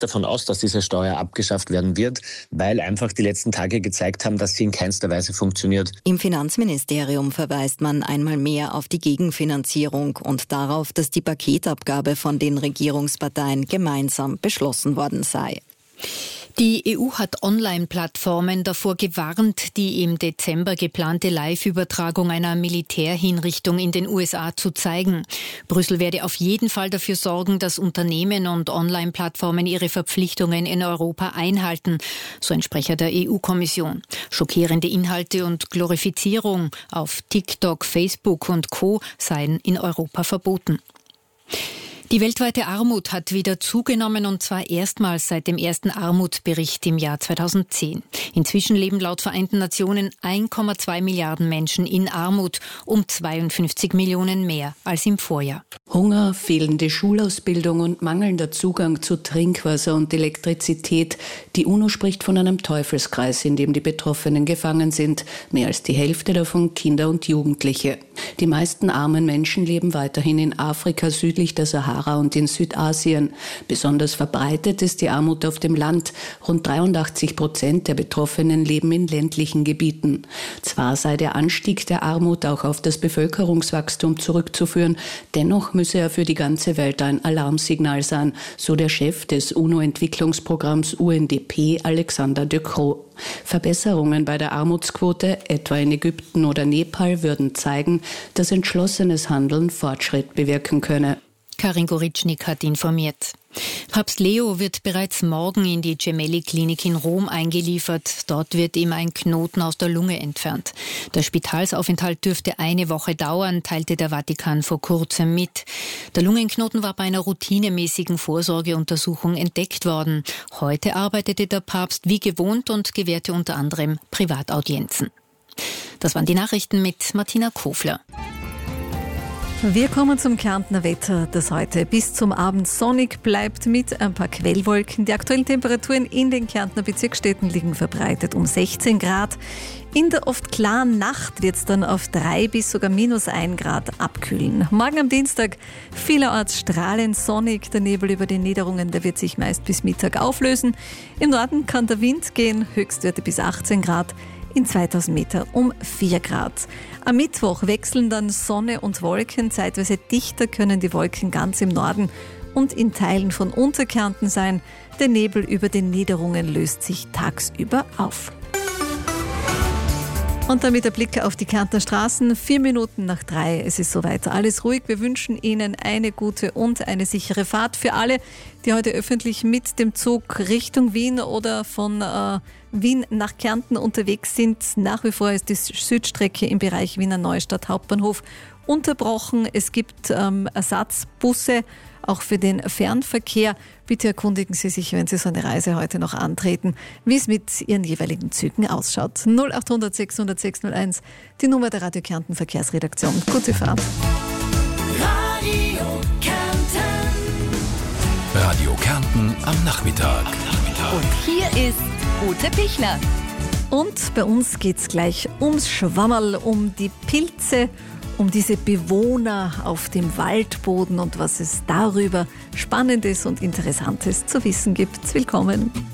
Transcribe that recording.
davon aus, dass diese Steuer abgeschafft werden wird, weil einfach die letzten Tage gezeigt haben, dass sie in keinster Weise funktioniert. Im Finanzministerium verweist man einmal mehr auf die Gegenfinanzierung und darauf, dass die Paketabgabe von den Regierungsparteien gemeinsam beschlossen worden sei. Die EU hat Online-Plattformen davor gewarnt, die im Dezember geplante Live-Übertragung einer Militärhinrichtung in den USA zu zeigen. Brüssel werde auf jeden Fall dafür sorgen, dass Unternehmen und Online-Plattformen ihre Verpflichtungen in Europa einhalten, so ein Sprecher der EU-Kommission. Schockierende Inhalte und Glorifizierung auf TikTok, Facebook und Co. seien in Europa verboten. Die weltweite Armut hat wieder zugenommen, und zwar erstmals seit dem ersten Armutsbericht im Jahr 2010. Inzwischen leben laut Vereinten Nationen 1,2 Milliarden Menschen in Armut, um 52 Millionen mehr als im Vorjahr. Hunger, fehlende Schulausbildung und mangelnder Zugang zu Trinkwasser und Elektrizität. Die UNO spricht von einem Teufelskreis, in dem die Betroffenen gefangen sind. Mehr als die Hälfte davon Kinder und Jugendliche. Die meisten armen Menschen leben weiterhin in Afrika südlich der Sahara und in Südasien. Besonders verbreitet ist die Armut auf dem Land. Rund 83% der Betroffenen leben in ländlichen Gebieten. Zwar sei der Anstieg der Armut auch auf das Bevölkerungswachstum zurückzuführen, dennoch müsse er für die ganze Welt ein Alarmsignal sein, so der Chef des UNO-Entwicklungsprogramms UNDP, Alexander De Croo. Verbesserungen bei der Armutsquote, etwa in Ägypten oder Nepal, würden zeigen, dass entschlossenes Handeln Fortschritt bewirken könne. Karin Goritschnik hat informiert. Papst Leo wird bereits morgen in die Gemelli-Klinik in Rom eingeliefert. Dort wird ihm ein Knoten aus der Lunge entfernt. Der Spitalsaufenthalt dürfte eine Woche dauern, teilte der Vatikan vor kurzem mit. Der Lungenknoten war bei einer routinemäßigen Vorsorgeuntersuchung entdeckt worden. Heute arbeitete der Papst wie gewohnt und gewährte unter anderem Privataudienzen. Das waren die Nachrichten mit Martina Kofler. Wir kommen zum Kärntner Wetter, das heute bis zum Abend sonnig bleibt mit ein paar Quellwolken. Die aktuellen Temperaturen in den Kärntner Bezirksstädten liegen verbreitet um 16 Grad. In der oft klaren Nacht wird es dann auf 3 bis sogar -1 Grad abkühlen. Morgen am Dienstag vielerorts strahlend sonnig. Der Nebel über den Niederungen, der wird sich meist bis Mittag auflösen. Im Norden kann der Wind gehen, Höchstwerte bis 18 Grad. In 2000 Meter um 4 Grad. Am Mittwoch wechseln dann Sonne und Wolken. Zeitweise dichter können die Wolken ganz im Norden und in Teilen von Unterkärnten sein. Der Nebel über den Niederungen löst sich tagsüber auf. Und damit der Blick auf die Kärntner Straßen. 4 Minuten nach 3. Es ist soweit. Alles ruhig. Wir wünschen Ihnen eine gute und eine sichere Fahrt. Für alle, die heute öffentlich mit dem Zug Richtung Wien oder von Wien nach Kärnten unterwegs sind. Nach wie vor ist die Südstrecke im Bereich Wiener Neustadt Hauptbahnhof unterbrochen. Es gibt Ersatzbusse, auch für den Fernverkehr. Bitte erkundigen Sie sich, wenn Sie so eine Reise heute noch antreten, wie es mit Ihren jeweiligen Zügen ausschaut. 0800 600 601, die Nummer der Radio Kärnten Verkehrsredaktion. Gute Fahrt. Radio Kärnten. Radio Kärnten am Nachmittag. Und hier ist Ute Pichler. Und bei uns geht es gleich ums Schwammerl, um die Pilze, um diese Bewohner auf dem Waldboden und was es darüber Spannendes und Interessantes zu wissen gibt. Willkommen.